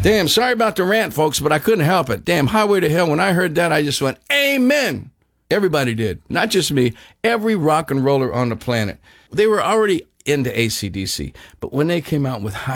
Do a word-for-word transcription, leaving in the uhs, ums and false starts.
Damn, sorry about the rant, folks, but I couldn't help it. Damn, Highway to Hell, when I heard that, I just went, amen. Everybody did. Not just me. Every rock and roller on the planet. They were already into A C D C. But when they came out with